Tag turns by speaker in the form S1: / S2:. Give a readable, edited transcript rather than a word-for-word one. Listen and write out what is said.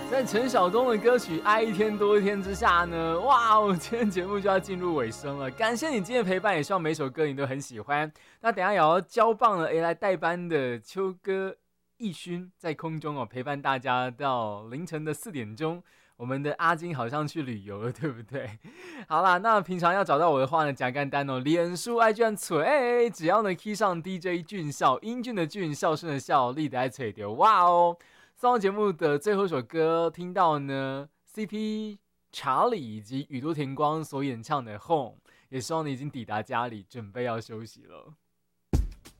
S1: 在陈晓东的歌曲《爱一天多一天》之下呢，哇，我今天节目就要进入尾声了。感谢你今天的陪伴，也希望每首歌你都很喜欢。那等一下也要交棒了，来代班的秋哥奕勋在空中陪伴大家到凌晨的4点钟。我们的阿金好像去旅游了，对不对？好啦，那平常要找到我的话呢，假干单脸书爱卷嘴，只要呢 key 上 DJ 俊孝，英俊的俊，孝顺的孝，力的爱嘴丢，哇哦！上完节目的最后一首歌，听到呢 CP 查理以及宇多田光所演唱的《Home》，也希望你已经抵达家里，准备要休息了。